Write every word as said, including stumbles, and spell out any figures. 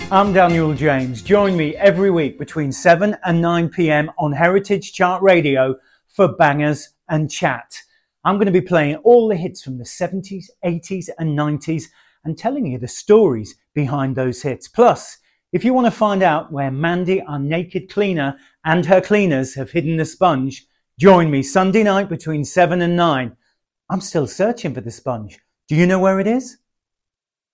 I'm Daniel James. Join me every week between seven and nine p.m. on Heritage Chart Radio for Bangers and Chat. I'm going to be playing all the hits from the seventies, eighties and nineties and telling you the stories behind those hits. Plus, if you want to find out where Mandy, our naked cleaner, and her cleaners have hidden the sponge, join me Sunday night between seven and nine. I'm still searching for the sponge. Do you know where it is?